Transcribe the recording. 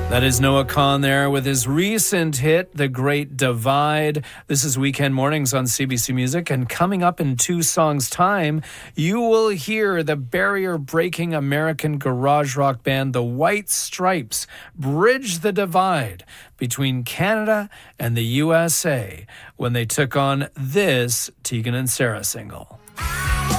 That is Noah Kahan there with his recent hit, The Great Divide. This is Weekend Mornings on CBC Music, and coming up in 2 songs' time, you will hear the barrier-breaking American garage rock band The White Stripes bridge the divide between Canada and the USA when they took on this Tegan and Sara single.